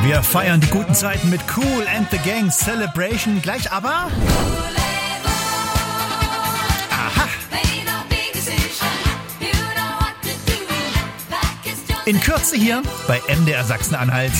Wir feiern die guten Zeiten mit Kool and the Gang Celebration. Gleich aber... Aha! In Kürze hier bei MDR Sachsen-Anhalt.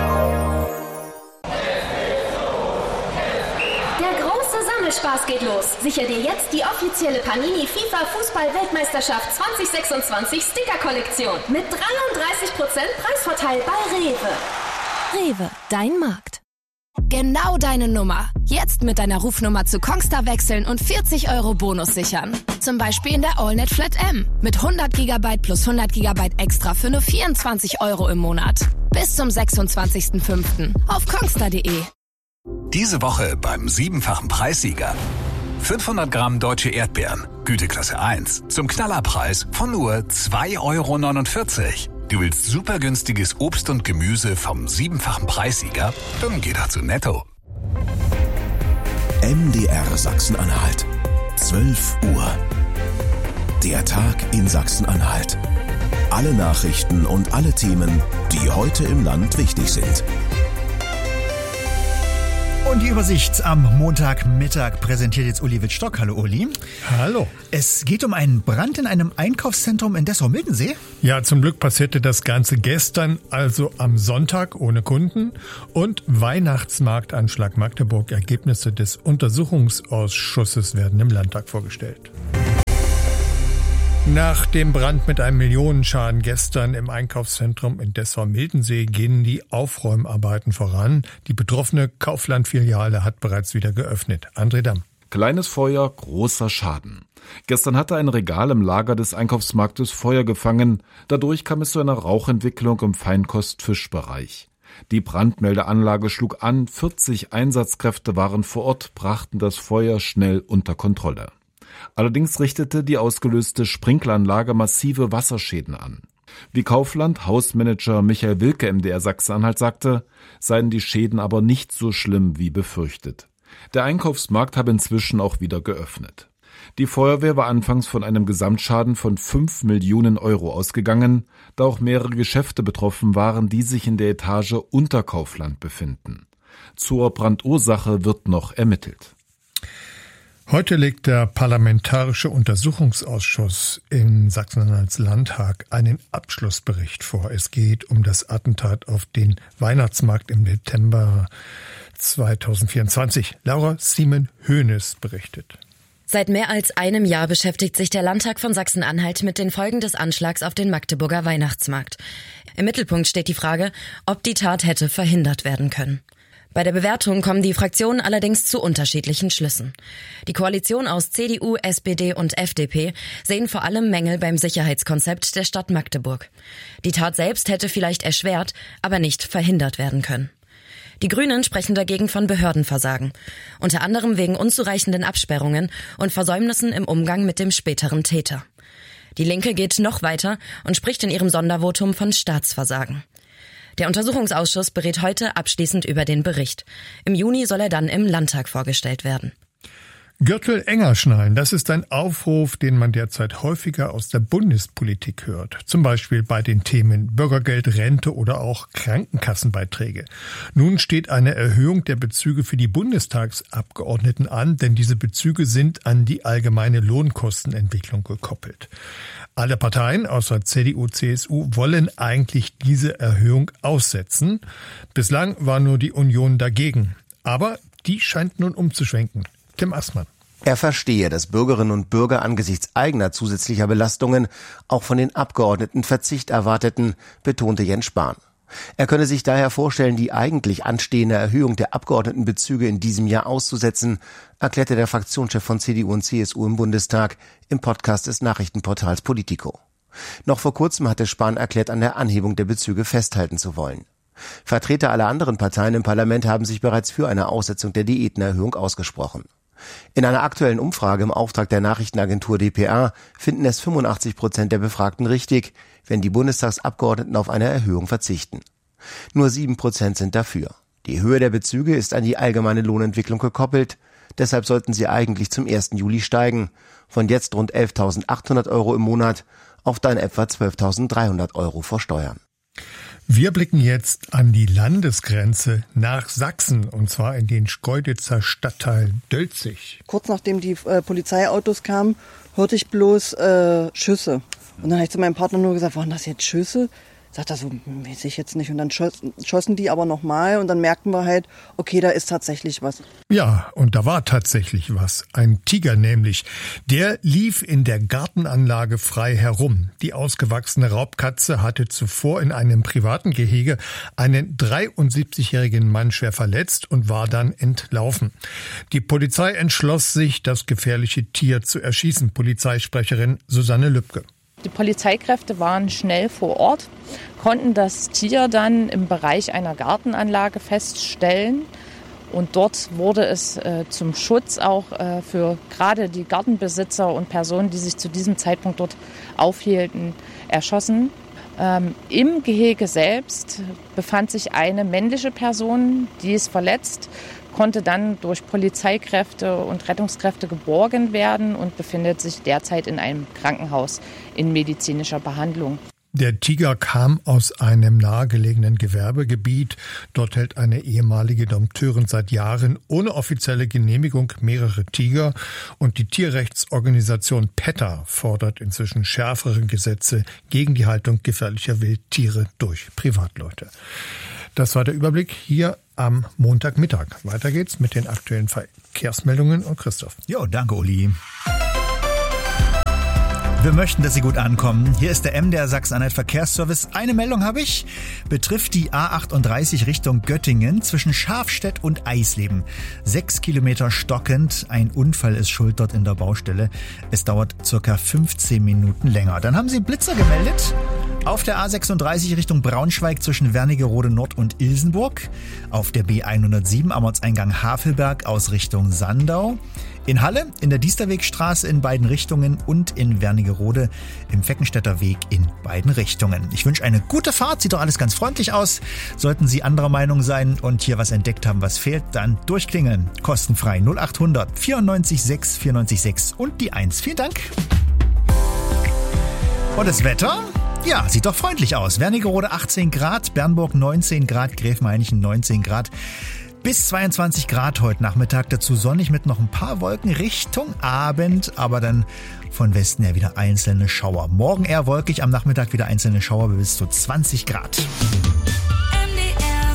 Spaß geht los. Sicher dir jetzt die offizielle Panini FIFA Fußball-Weltmeisterschaft 2026 Sticker-Kollektion mit 33% Preisvorteil bei Rewe. Rewe, dein Markt. Genau deine Nummer. Jetzt mit deiner Rufnummer zu Kongstar wechseln und 40 € Bonus sichern. Zum Beispiel in der AllNet Flat M. Mit 100 GB plus 100 GB extra für nur 24 € im Monat. Bis zum 26.05. auf kongstar.de. Diese Woche beim 7-fachen Preissieger. 500 Gramm deutsche Erdbeeren, Güteklasse 1, zum Knallerpreis von nur 2,49 €. Du willst super günstiges Obst und Gemüse vom 7-fachen Preissieger? Dann geh doch zu Netto. MDR Sachsen-Anhalt. 12 Uhr. Der Tag in Sachsen-Anhalt. Alle Nachrichten und alle Themen, die heute im Land wichtig sind. Und die Übersicht am Montagmittag präsentiert jetzt Uli Wittstock. Hallo Uli. Hallo. Es geht um einen Brand in einem Einkaufszentrum in Dessau-Mildensee. Ja, zum Glück passierte das Ganze gestern, also am Sonntag ohne Kunden. Und Weihnachtsmarktanschlag Magdeburg. Ergebnisse des Untersuchungsausschusses werden im Landtag vorgestellt. Nach dem Brand mit einem Millionenschaden gestern im Einkaufszentrum in Dessau-Mildensee gehen die Aufräumarbeiten voran. Die betroffene Kaufland-Filiale hat bereits wieder geöffnet. André Damm. Kleines Feuer, großer Schaden. Gestern hatte ein Regal im Lager des Einkaufsmarktes Feuer gefangen. Dadurch kam es zu einer Rauchentwicklung im Feinkost-Fischbereich. Die Brandmeldeanlage schlug an, 40 Einsatzkräfte waren vor Ort, brachten das Feuer schnell unter Kontrolle. Allerdings richtete die ausgelöste Sprinkleranlage massive Wasserschäden an. Wie Kaufland-Hausmanager Michael Wilke MDR Sachsen-Anhalt sagte, seien die Schäden aber nicht so schlimm wie befürchtet. Der Einkaufsmarkt habe inzwischen auch wieder geöffnet. Die Feuerwehr war anfangs von einem Gesamtschaden von 5 Millionen € ausgegangen, da auch mehrere Geschäfte betroffen waren, die sich in der Etage unter Kaufland befinden. Zur Brandursache wird noch ermittelt. Heute legt der Parlamentarische Untersuchungsausschuss im Sachsen-Anhalts Landtag einen Abschlussbericht vor. Es geht um das Attentat auf den Weihnachtsmarkt im Dezember 2024. Laura Siemen-Hoeneß berichtet. Seit mehr als einem Jahr beschäftigt sich der Landtag von Sachsen-Anhalt mit den Folgen des Anschlags auf den Magdeburger Weihnachtsmarkt. Im Mittelpunkt steht die Frage, ob die Tat hätte verhindert werden können. Bei der Bewertung kommen die Fraktionen allerdings zu unterschiedlichen Schlüssen. Die Koalition aus CDU, SPD und FDP sehen vor allem Mängel beim Sicherheitskonzept der Stadt Magdeburg. Die Tat selbst hätte vielleicht erschwert, aber nicht verhindert werden können. Die Grünen sprechen dagegen von Behördenversagen, unter anderem wegen unzureichenden Absperrungen und Versäumnissen im Umgang mit dem späteren Täter. Die Linke geht noch weiter und spricht in ihrem Sondervotum von Staatsversagen. Der Untersuchungsausschuss berät heute abschließend über den Bericht. Im Juni soll er dann im Landtag vorgestellt werden. Gürtel enger schnallen, das ist ein Aufruf, den man derzeit häufiger aus der Bundespolitik hört. Zum Beispiel bei den Themen Bürgergeld, Rente oder auch Krankenkassenbeiträge. Nun steht eine Erhöhung der Bezüge für die Bundestagsabgeordneten an, denn diese Bezüge sind an die allgemeine Lohnkostenentwicklung gekoppelt. Alle Parteien außer CDU, CSU wollen eigentlich diese Erhöhung aussetzen. Bislang war nur die Union dagegen. Aber die scheint nun umzuschwenken. Tim Assmann. Er verstehe, dass Bürgerinnen und Bürger angesichts eigener zusätzlicher Belastungen auch von den Abgeordneten Verzicht erwarteten, betonte Jens Spahn. Er könne sich daher vorstellen, die eigentlich anstehende Erhöhung der Abgeordnetenbezüge in diesem Jahr auszusetzen, erklärte der Fraktionschef von CDU und CSU im Bundestag im Podcast des Nachrichtenportals Politico. Noch vor kurzem hatte Spahn erklärt, an der Anhebung der Bezüge festhalten zu wollen. Vertreter aller anderen Parteien im Parlament haben sich bereits für eine Aussetzung der Diätenerhöhung ausgesprochen. In einer aktuellen Umfrage im Auftrag der Nachrichtenagentur dpa finden es 85% der Befragten richtig, wenn die Bundestagsabgeordneten auf eine Erhöhung verzichten. Nur 7% sind dafür. Die Höhe der Bezüge ist an die allgemeine Lohnentwicklung gekoppelt, deshalb sollten sie eigentlich zum 1. Juli steigen, von jetzt rund 11.800 € im Monat auf dann etwa 12.300 € vor Steuern. Wir blicken jetzt an die Landesgrenze nach Sachsen, und zwar in den Schkeuditzer Stadtteil Dölzig. Kurz nachdem die Polizeiautos kamen, hörte ich bloß Schüsse. Und dann habe ich zu meinem Partner nur gesagt, waren das jetzt Schüsse? Sagt er so, weiß ich jetzt nicht. Und dann schossen die aber nochmal und dann merkten wir halt, okay, da ist tatsächlich was. Ja, und da war tatsächlich was. Ein Tiger nämlich. Der lief in der Gartenanlage frei herum. Die ausgewachsene Raubkatze hatte zuvor in einem privaten Gehege einen 73-jährigen Mann schwer verletzt und war dann entlaufen. Die Polizei entschloss sich, das gefährliche Tier zu erschießen. Polizeisprecherin Susanne Lübke. Die Polizeikräfte waren schnell vor Ort, konnten das Tier dann im Bereich einer Gartenanlage feststellen. Und dort wurde es zum Schutz auch für gerade die Gartenbesitzer und Personen, die sich zu diesem Zeitpunkt dort aufhielten, erschossen. Im Gehege selbst befand sich eine männliche Person, die ist verletzt, konnte dann durch Polizeikräfte und Rettungskräfte geborgen werden und befindet sich derzeit in einem Krankenhaus in medizinischer Behandlung. Der Tiger kam aus einem nahegelegenen Gewerbegebiet. Dort hält eine ehemalige Dompteurin seit Jahren ohne offizielle Genehmigung mehrere Tiger. Und die Tierrechtsorganisation PETA fordert inzwischen schärfere Gesetze gegen die Haltung gefährlicher Wildtiere durch Privatleute. Das war der Überblick hier am Montagmittag. Weiter geht's mit den aktuellen Verkehrsmeldungen und Christoph. Jo, danke Uli. Wir möchten, dass Sie gut ankommen. Hier ist der MDR Sachsen-Anhalt Verkehrsservice. Eine Meldung habe ich, betrifft die A38 Richtung Göttingen zwischen Schafstedt und Eisleben. 6 Kilometer stockend. Ein Unfall ist schuld dort in der Baustelle. Es dauert circa 15 Minuten länger. Dann haben Sie Blitzer gemeldet. Auf der A36 Richtung Braunschweig zwischen Wernigerode Nord und Ilsenburg. Auf der B107 am Ortseingang Havelberg aus Richtung Sandau. In Halle, in der Diesterwegstraße in beiden Richtungen und in Wernigerode im Feckenstädter Weg in beiden Richtungen. Ich wünsche eine gute Fahrt, sieht doch alles ganz freundlich aus. Sollten Sie anderer Meinung sein und hier was entdeckt haben, was fehlt, dann durchklingeln. Kostenfrei 0800 94 6 94 6 und die 1. Vielen Dank. Und das Wetter? Ja, sieht doch freundlich aus. Wernigerode 18 Grad, Bernburg 19 Grad, Gräfenhainichen 19 Grad. Bis 22 Grad heute Nachmittag, dazu sonnig mit noch ein paar Wolken Richtung Abend, aber dann von Westen her wieder einzelne Schauer. Morgen eher wolkig, am Nachmittag wieder einzelne Schauer bis zu 20 Grad. MDR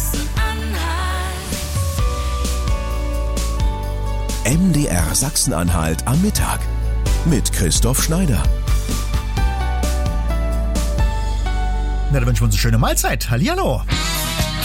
Sachsen-Anhalt. MDR Sachsen-Anhalt am Mittag mit Christoph Schneider. Na, dann wünschen wir uns eine schöne Mahlzeit. Hallihallo.